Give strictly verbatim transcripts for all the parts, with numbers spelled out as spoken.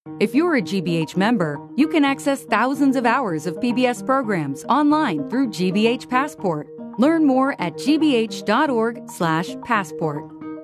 If you're a G B H member, you can access thousands of hours of P B S programs online through G B H Passport. Learn more at gbh.org slash passport.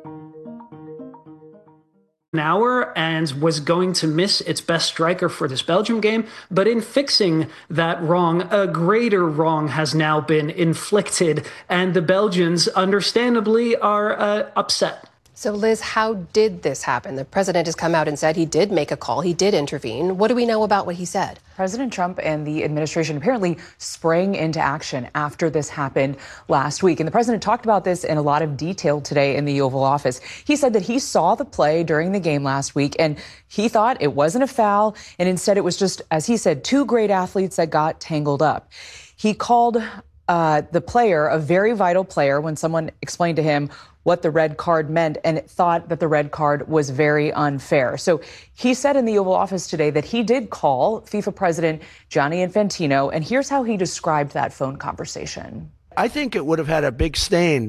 An hour and was going to miss its best striker for this Belgium game. But in fixing that wrong, a greater wrong has now been inflicted. And the Belgians, understandably, are uh, upset. So, Liz, how did this happen? The president has come out and said he did make a call. He did intervene. What do we know about what he said? President Trump and the administration apparently sprang into action after this happened last week. And the president talked about this in a lot of detail today in the Oval Office. He said that he saw the play during the game last week and he thought it wasn't a foul. And instead, it was just, as he said, two great athletes that got tangled up. He called uh, the player a very vital player when someone explained to him what the red card meant and thought that the red card was very unfair. So he said in the Oval Office today that he did call FIFA President Gianni Infantino, and here's how he described that phone conversation. I think it would have had a big stain,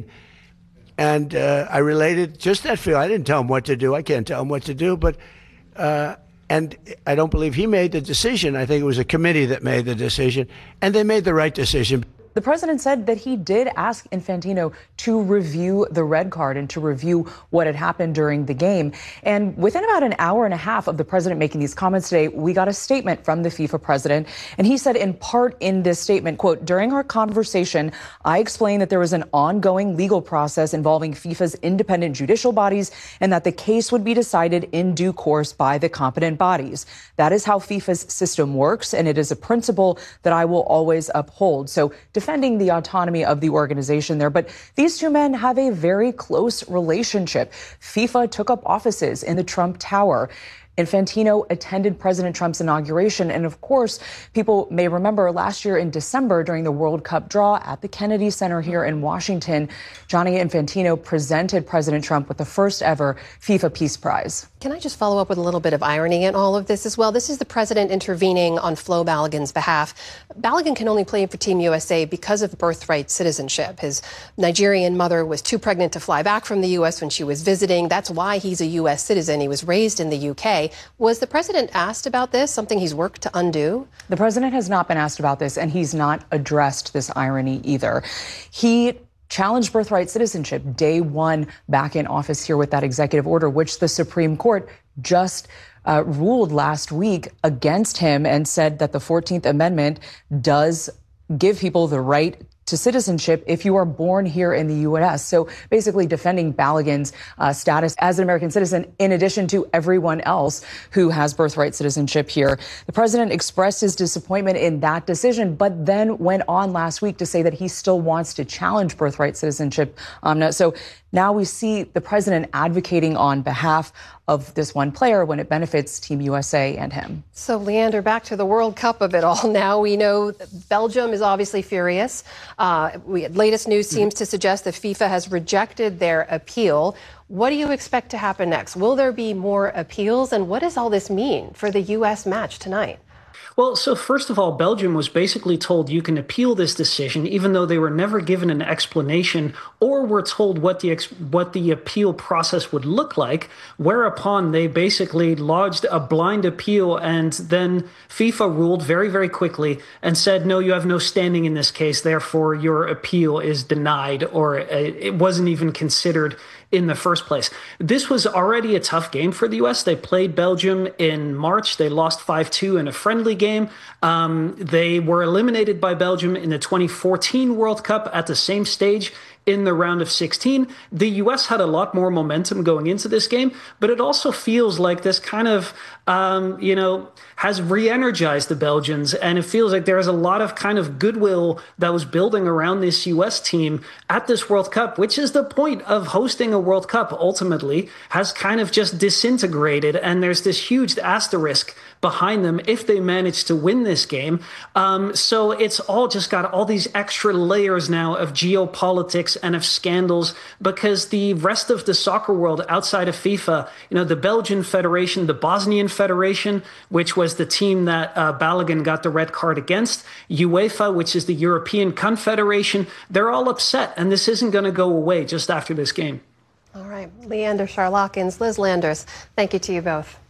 and uh, I related just that feel. I didn't tell him what to do. I can't tell him what to do, but uh, and I don't believe he made the decision. I think it was a committee that made the decision, and they made the right decision. The president said that he did ask Infantino to review the red card and to review what had happened during the game. And within about an hour and a half of the president making these comments today, we got a statement from the FIFA president. And he said in part in this statement, quote, during our conversation, I explained that there was an ongoing legal process involving FIFA's independent judicial bodies and that the case would be decided in due course by the competent bodies. That is how FIFA's system works, and it is a principle that I will always uphold. So defending the autonomy of the organization there. But these two men have a very close relationship. FIFA took up offices in the Trump Tower. Infantino attended President Trump's inauguration. And of course, people may remember last year in December during the World Cup draw at the Kennedy Center here in Washington, Gianni Infantino presented President Trump with the first ever FIFA Peace Prize. Can I just follow up with a little bit of irony in all of this as well? This is the president intervening on Flo Balogun's behalf. Balogun can only play for Team U S A because of birthright citizenship. His Nigerian mother was too pregnant to fly back from the U S when she was visiting. That's why he's a U S citizen. He was raised in the U K. Was the president asked about this, something he's worked to undo? The president has not been asked about this, and he's not addressed this irony either. He challenged birthright citizenship day one back in office here with that executive order, which the Supreme Court just uh, ruled last week against him and said that the fourteenth Amendment does give people the right to citizenship if you are born here in the U S. So basically defending Balogun's uh, status as an American citizen in addition to everyone else who has birthright citizenship here. The president expressed his disappointment in that decision, but then went on last week to say that he still wants to challenge birthright citizenship. Um, so now we see the president advocating on behalf of this one player when it benefits Team U S A and him. So, Leander, back to the World Cup of it all now. We know Belgium is obviously furious. Uh, we, latest news seems to suggest that FIFA has rejected their appeal. What do you expect to happen next? Will there be more appeals? And what does all this mean for the U S match tonight? Well, so first of all, Belgium was basically told you can appeal this decision, even though they were never given an explanation or were told what the ex- what the appeal process would look like, whereupon they basically lodged a blind appeal, and then FIFA ruled very, very quickly and said, no, you have no standing in this case, therefore your appeal is denied, or it wasn't even considered in the first place. This was already a tough game for the U S. They played Belgium in March. They lost five two in a friendly game. Um, they were eliminated by Belgium in the twenty fourteen World Cup at the same stage in the round of sixteen. The U S had a lot more momentum going into this game, but it also feels like this kind of, um, you know, has re-energized the Belgians. And it feels like there's a lot of kind of goodwill that was building around this U S team at this World Cup, which is the point of hosting a World Cup ultimately, has kind of just disintegrated. And there's this huge asterisk behind them if they manage to win this game. Um, so it's all just got all these extra layers now of geopolitics and of scandals, because the rest of the soccer world outside of FIFA, you know, the Belgian Federation, the Bosnian Federation, which was the team that uh, Balogun got the red card against, UEFA, which is the European Confederation, they're all upset, and this isn't going to go away just after this game. All right, Leander Charlakins, Liz Landers, thank you to you both.